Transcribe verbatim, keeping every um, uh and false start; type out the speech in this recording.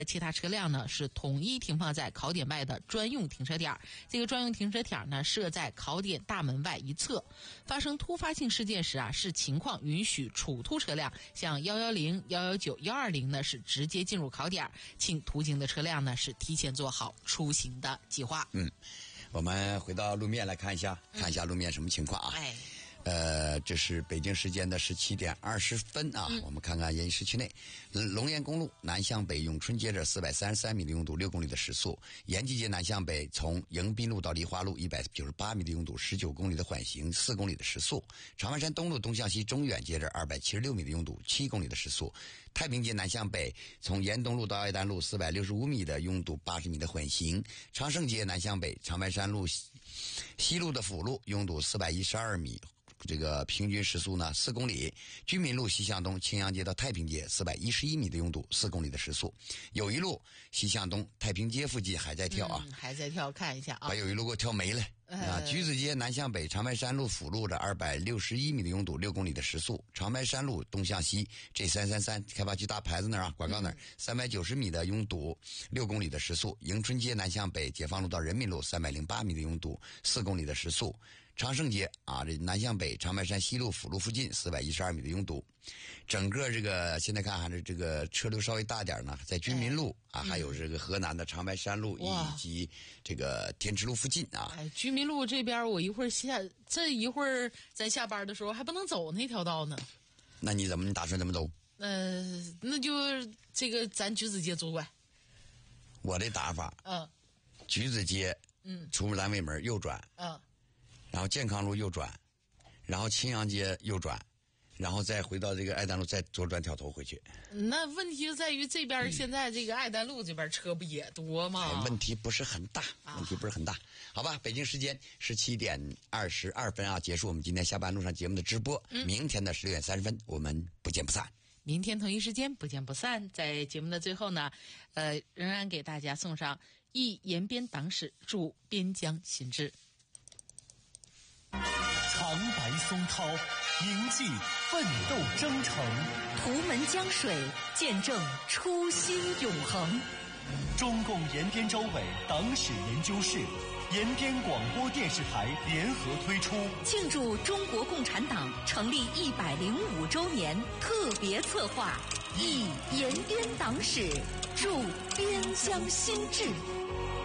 其他车辆呢是统一停放在考点外的专用停车点，这个专用停车点呢设在考点大门外一侧。发生突发性事件时啊，视情况允许处途车辆像一一零、一一九、一二零呢是直接进入考点，请途经的车辆呢是提前做好出行的计划。 嗯，我们回到路面来看一下，看一下路面什么情况啊？ 哎。 呃，这是北京时间的十七点二十分啊、嗯。我们看看延吉市区内，龙岩公路南向北永春街这四百三十三米的拥堵，六公里的时速；延吉街南向北从迎宾路到梨花路一百九十八米的拥堵，十九公里的缓行，四公里的时速；长白山东路东向西中远街这二百七十六米的拥堵，七公里的时速；太平街南向北从延东路到爱丹路四百六十五米的拥堵，八十米的缓行；长盛街南向北长白山路西路的辅路拥堵四百一十二米。这个平均时速呢四公里，居民路西向东青阳街到太平街四百一十一米的拥堵，四公里的时速。友谊路西向东太平街附近还在跳啊， 嗯、还在跳，看一下啊， 把友谊路给我跳没了。啊，橘子街南向北长白山路辅路的二百六十一米的拥堵，六公里的时速；长白山路东向西 G 三三三开发区大牌子那儿啊，广告那儿三百九十米的拥堵，六公里的时速；迎春街南向北解放路到人民路三百零八米的拥堵，四公里的时速；长盛街啊，这南向北长白山西路辅路附近四百一十二米的拥堵。整个这个现在看还是这个车流稍微大点呢，在军民路啊，还有这个河南的长白山路以及这个天池路附近啊。 哎，居民路这边我一会儿下这一会儿咱下班的时候还不能走那条道呢。 那你怎么你打算怎么走？ 呃，那就这个咱橘子街左拐。 我的打法， 嗯， 橘子街， 嗯， 出门单位门右转， 嗯， 然后健康路右转，然后青阳街右转。然后再回到这个爱丹路，再左转挑头回去。 那问题就在于这边、嗯、现在这个爱丹路这边车不也多吗？ 哎、问题不是很大，问题不是很大。啊、好吧，北京时间十七点二十二分啊，结束我们今天下班路上节目的直播。嗯、明天的十六点三十分，我们不见不散。 明天同一时间不见不散。在节目的最后呢，呃，仍然给大家送上忆延边党史，祝边疆新志。 长白松涛，铭记奋斗征程； 图门江水，见证初心永恒。 中共延边州委党史研究室、延边广播电视台联合推出庆祝中国共产党成立一百零五周年特别策划《忆延边党史，祝边疆新志》。